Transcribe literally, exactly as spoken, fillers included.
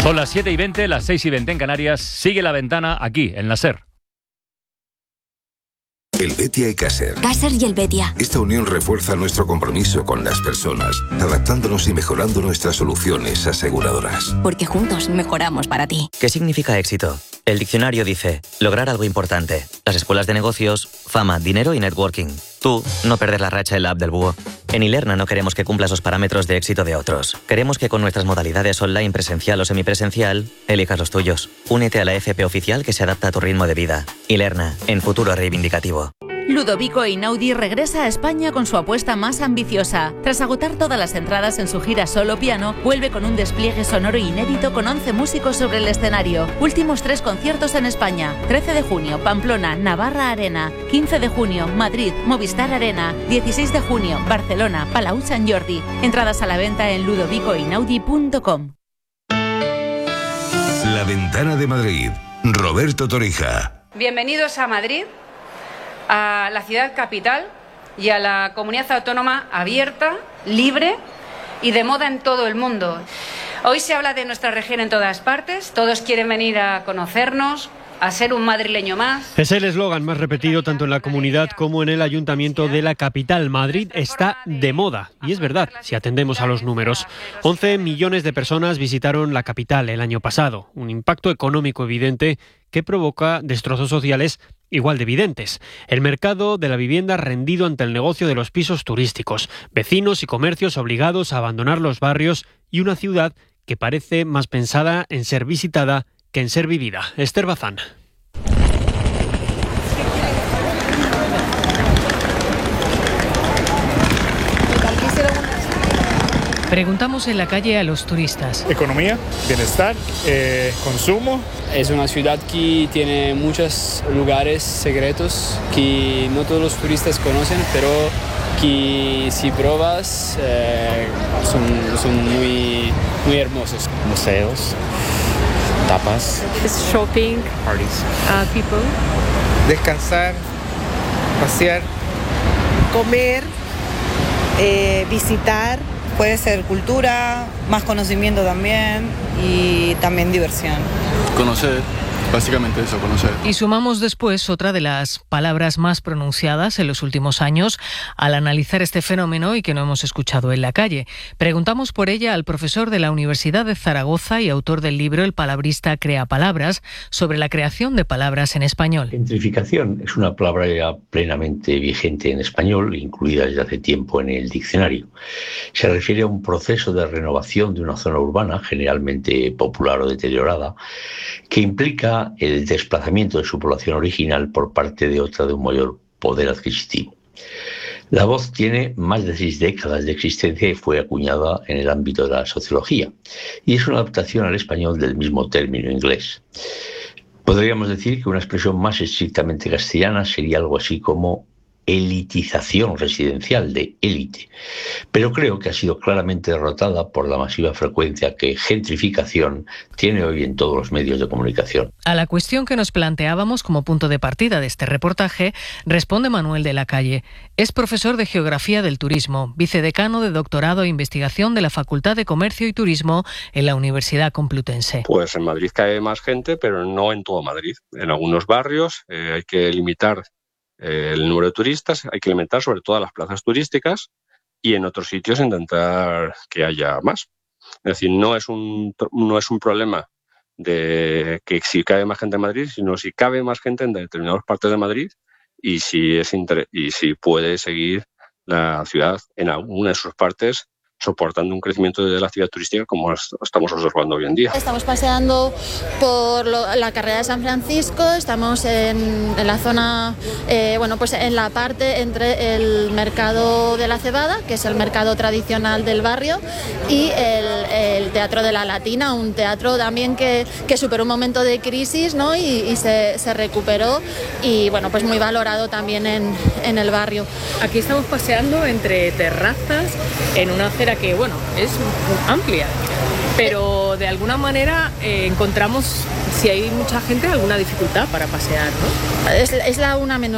Son las siete y veinte, las seis y veinte en Canarias. Sigue La Ventana aquí, en la SER. Helvetia y Caser. Caser y Helvetia. Esta unión refuerza nuestro compromiso con las personas, adaptándonos y mejorando nuestras soluciones aseguradoras. Porque juntos mejoramos para ti. ¿Qué significa éxito? El diccionario dice, lograr algo importante. Las escuelas de negocios, fama, dinero y networking. Tú, no perder la racha en la app del búho. En Ilerna no queremos que cumplas los parámetros de éxito de otros. Queremos que con nuestras modalidades online, presencial o semipresencial, elijas los tuyos. Únete a la F P oficial que se adapta a tu ritmo de vida. Ilerna, en futuro reivindicativo. Ludovico Einaudi regresa a España con su apuesta más ambiciosa. Tras agotar todas las entradas en su gira solo piano, vuelve con un despliegue sonoro inédito con once músicos sobre el escenario. Últimos tres conciertos en España. trece de junio, Pamplona, Navarra Arena. quince de junio, Madrid, Movistar Arena. dieciséis de junio, Barcelona, Palau Sant Jordi. Entradas a la venta en ludovico einaudi punto com. La Ventana de Madrid. Roberto Torija. Bienvenidos a Madrid, a la ciudad capital y a la comunidad autónoma abierta, libre y de moda en todo el mundo. Hoy se habla de nuestra región en todas partes, todos quieren venir a conocernos, a ser un madrileño más. Es el eslogan más repetido tanto en la comunidad como en el ayuntamiento de la capital. Madrid está de moda. Y es verdad, si atendemos a los números. once millones de personas visitaron la capital el año pasado. Un impacto económico evidente que provoca destrozos sociales igual de evidentes. El mercado de la vivienda rendido ante el negocio de los pisos turísticos. Vecinos y comercios obligados a abandonar los barrios y una ciudad que parece más pensada en ser visitada que en ser vivida. Esther Bazán. Preguntamos en la calle a los turistas. Economía, bienestar, eh, consumo. Es una ciudad que tiene muchos lugares secretos que no todos los turistas conocen, pero que si pruebas eh, son, son muy, muy hermosos. Museos, tapas, shopping, parties, uh, people, descansar, pasear, comer, eh, visitar. Puede ser cultura, más conocimiento también y también diversión. Conocer, básicamente eso, conocer. Y sumamos después otra de las palabras más pronunciadas en los últimos años al analizar este fenómeno y que no hemos escuchado en la calle. Preguntamos por ella al profesor de la Universidad de Zaragoza y autor del libro El palabrista crea palabras, sobre la creación de palabras en español. Gentrificación es una palabra ya plenamente vigente en español, incluida desde hace tiempo en el diccionario. Se refiere a un proceso de renovación de una zona urbana, generalmente popular o deteriorada, que implica el desplazamiento de su población original por parte de otra de un mayor poder adquisitivo. La voz tiene más de seis décadas de existencia y fue acuñada en el ámbito de la sociología, y es una adaptación al español del mismo término inglés. Podríamos decir que una expresión más estrictamente castellana sería algo así como elitización residencial, de élite, pero creo que ha sido claramente derrotada por la masiva frecuencia que gentrificación tiene hoy en todos los medios de comunicación. A la cuestión que nos planteábamos como punto de partida de este reportaje, responde Manuel de la Calle. Es profesor de Geografía del Turismo, vicedecano de Doctorado e Investigación de la Facultad de Comercio y Turismo en la Universidad Complutense. Pues en Madrid cae más gente, pero no en todo Madrid. En algunos barrios eh, hay que limitar el número de turistas, hay que alimentar sobre todo las plazas turísticas y en otros sitios intentar que haya más. Es decir, no es un, no es un problema de que si cabe más gente en Madrid, sino si cabe más gente en determinadas partes de Madrid y si, es inter- y si puede seguir la ciudad en alguna de sus partes soportando un crecimiento de la actividad turística como estamos observando hoy en día. Estamos paseando por lo, la carrera de San Francisco, estamos en, en la zona, eh, bueno, pues en la parte entre el mercado de la Cebada, que es el mercado tradicional del barrio, y el, el Teatro de la Latina, un teatro también que, que superó un momento de crisis, ¿no? y, y se, se recuperó y bueno, pues muy valorado también en, en el barrio. Aquí estamos paseando entre terrazas en una acera que, bueno, es amplia, pero de alguna manera eh, encontramos, si hay mucha gente, alguna dificultad para pasear, ¿no? Es, es la una menos